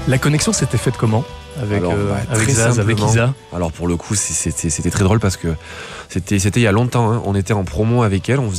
La connexion s'était faite comment avec très Zaz, avec simplement. Isa? Alors pour le coup, c'était très drôle parce que c'était il y a longtemps. Hein. On était en promo avec elle, on faisait